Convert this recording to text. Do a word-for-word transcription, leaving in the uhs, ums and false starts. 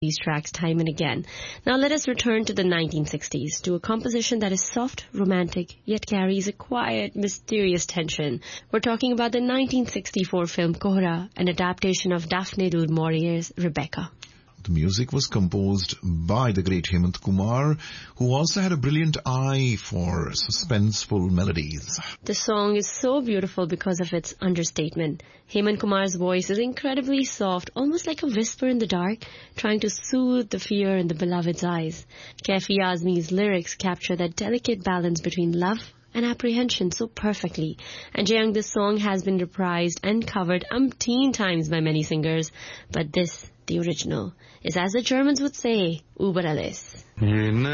these tracks time and again. Now let us return to the nineteen sixties, to a composition that is soft, romantic, yet carries a quiet, mysterious tension. We're talking about the nineteen sixty-four film Kohra, an adaptation of Daphne du Maurier's Rebecca. The music was composed by the great Hemant Kumar, who also had a brilliant eye for suspenseful melodies. The song is so beautiful because of its understatement. Hemant Kumar's voice is incredibly soft, almost like a whisper in the dark, trying to soothe the fear in the beloved's eyes. Kaifi Azmi's lyrics capture that delicate balance between love and apprehension so perfectly. And Jayang, this song has been reprised and covered umpteen times by many singers, but this, the original, is, as the Germans would say, über alles.